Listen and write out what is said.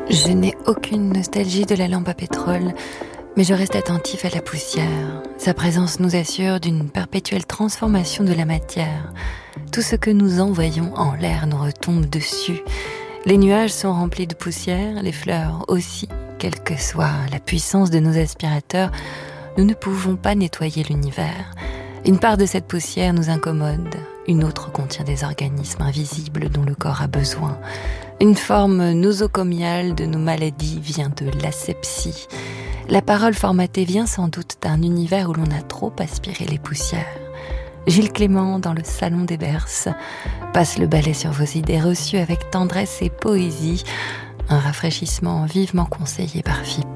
Je n'ai aucune nostalgie de la lampe à pétrole, mais je reste attentif à la poussière. Sa présence nous assure d'une perpétuelle transformation de la matière. Tout ce que nous envoyons en l'air nous retombe dessus. Les nuages sont remplis de poussière, les fleurs aussi. Quelle que soit la puissance de nos aspirateurs, nous ne pouvons pas nettoyer l'univers. Une part de cette poussière nous incommode, une autre contient des organismes invisibles dont le corps a besoin. Une forme nosocomiale de nos maladies vient de l'asepsie. La parole formatée vient sans doute d'un univers où l'on a trop aspiré les poussières. Gilles Clément, dans le salon des Berces, passe le balai sur vos idées reçues avec tendresse et poésie, un rafraîchissement vivement conseillé par FIP.